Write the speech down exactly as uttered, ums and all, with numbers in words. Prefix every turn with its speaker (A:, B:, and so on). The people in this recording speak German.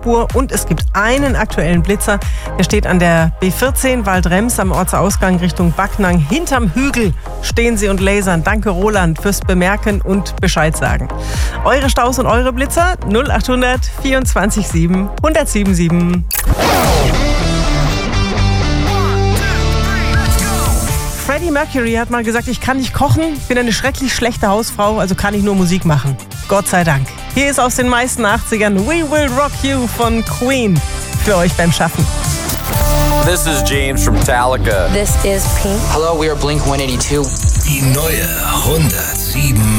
A: Spur und es gibt einen aktuellen Blitzer. Der steht an der B vierzehn Waldrems am Ortsausgang Richtung Backnang. Hinterm Hügel stehen sie und lasern. Danke Roland fürs Bemerken und Bescheid sagen. Eure Staus und eure Blitzer null acht hundert vierundzwanzig sieben hundertsieben sieben. Freddie Mercury hat mal gesagt, ich kann nicht kochen, bin eine schrecklich schlechte Hausfrau, also kann ich nur Musik machen. Gott sei Dank. Hier ist aus den meisten achtzigern We Will Rock You von Queen für euch beim Schaffen.
B: This is James from Metallica.
C: This is Pink.
D: Hello, we are Blink one eighty-two.
E: Die neue hundertsieben